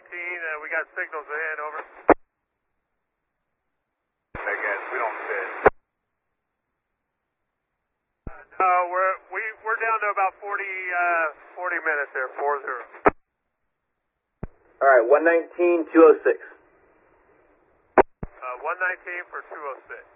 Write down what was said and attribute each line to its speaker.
Speaker 1: we got signals ahead, over.
Speaker 2: Hey guys, we don't fit.
Speaker 1: We're down to about 40 minutes there, 4-0.
Speaker 3: Alright, 119, 206.
Speaker 1: 119 for 206.